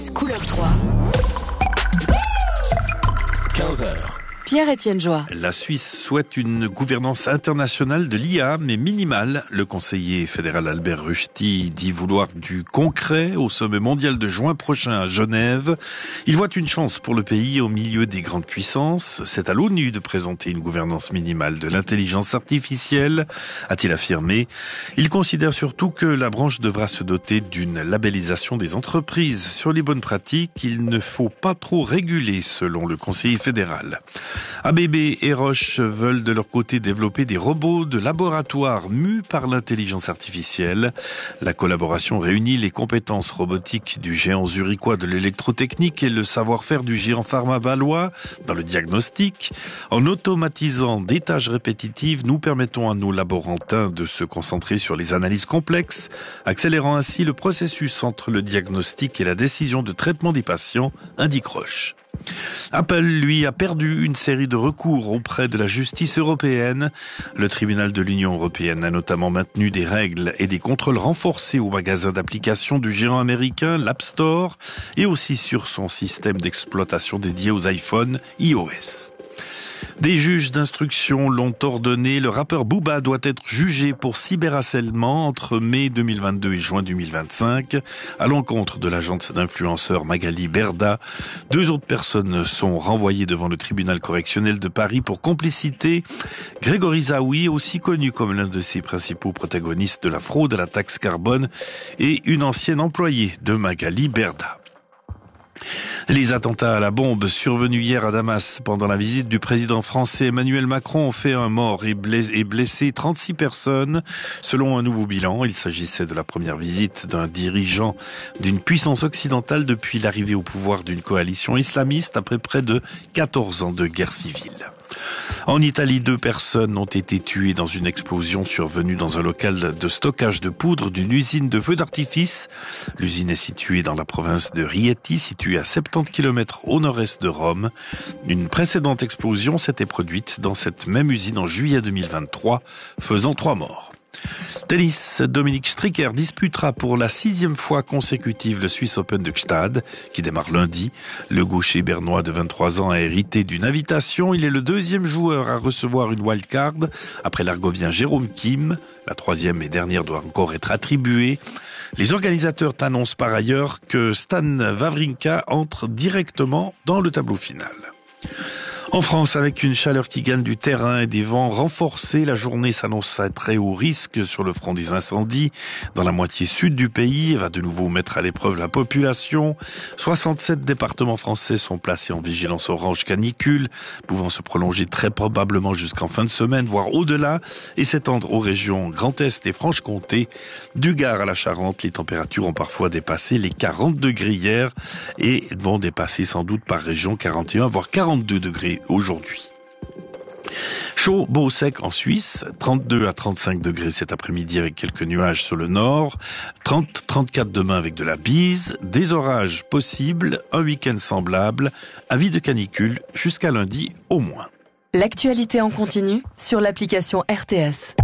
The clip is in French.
Couleur 3. 15h. Pierre-Étienne Joie. La Suisse souhaite une gouvernance internationale de l'IA, mais minimale. Le conseiller fédéral Albert Rushti dit vouloir du concret au sommet mondial de juin prochain à Genève. Il voit une chance pour le pays au milieu des grandes puissances. C'est à l'ONU de présenter une gouvernance minimale de l'intelligence artificielle, a-t-il affirmé. Il considère surtout que la branche devra se doter d'une labellisation des entreprises. Sur les bonnes pratiques, il ne faut pas trop réguler, selon le conseiller fédéral. ABB et Roche veulent de leur côté développer des robots de laboratoire mus par l'intelligence artificielle. La collaboration réunit les compétences robotiques du géant zurichois de l'électrotechnique et le savoir-faire du géant pharma-valois dans le diagnostic. En automatisant des tâches répétitives, nous permettons à nos laborantins de se concentrer sur les analyses complexes, accélérant ainsi le processus entre le diagnostic et la décision de traitement des patients, indique Roche. Apple, lui, a perdu une série de recours auprès de la justice européenne. Le tribunal de l'Union européenne a notamment maintenu des règles et des contrôles renforcés au magasin d'applications du géant américain, l'App Store, et aussi sur son système d'exploitation dédié aux iPhones iOS. Des juges d'instruction l'ont ordonné. Le rappeur Booba doit être jugé pour cyberharcèlement entre mai 2022 et juin 2025 à l'encontre de l'agente d'influenceur Magali Berda. 2 autres personnes sont renvoyées devant le tribunal correctionnel de Paris pour complicité. Grégory Zaoui, aussi connu comme l'un de ses principaux protagonistes de la fraude à la taxe carbone, et une ancienne employée de Magali Berda. Les attentats à la bombe survenus hier à Damas pendant la visite du président français Emmanuel Macron ont fait un mort et blessé 36 personnes. Selon un nouveau bilan, il s'agissait de la première visite d'un dirigeant d'une puissance occidentale depuis l'arrivée au pouvoir d'une coalition islamiste après près de 14 ans de guerre civile. En Italie, 2 personnes ont été tuées dans une explosion survenue dans un local de stockage de poudre d'une usine de feux d'artifice. L'usine est située dans la province de Rieti, située à 70 km au nord-est de Rome. Une précédente explosion s'était produite dans cette même usine en juillet 2023, faisant 3 morts. Tennis, Dominique Stricker disputera pour la 6e fois consécutive le Swiss Open de Gstad, qui démarre lundi. Le gaucher bernois de 23 ans a hérité d'une invitation. Il est le 2e joueur à recevoir une wildcard, après l'Argovien Jérôme Kim. La 3e et dernière doit encore être attribuée. Les organisateurs annoncent par ailleurs que Stan Wawrinka entre directement dans le tableau final. En France, avec une chaleur qui gagne du terrain et des vents renforcés, la journée s'annonce à très haut risque sur le front des incendies. Dans la moitié sud du pays, elle va de nouveau mettre à l'épreuve la population. 67 départements français sont placés en vigilance orange canicule, pouvant se prolonger très probablement jusqu'en fin de semaine, voire au-delà, et s'étendre aux régions Grand Est et Franche-Comté. Du Gard à la Charente, les températures ont parfois dépassé les 40 degrés hier et vont dépasser sans doute par région 41 voire 42 degrés aujourd'hui. Chaud, beau, sec en Suisse, 32 à 35 degrés cet après-midi avec quelques nuages sur le nord, 30-34 demain avec de la bise, des orages possibles, un week-end semblable, avis de canicule jusqu'à lundi au moins. L'actualité en continu sur l'application RTS.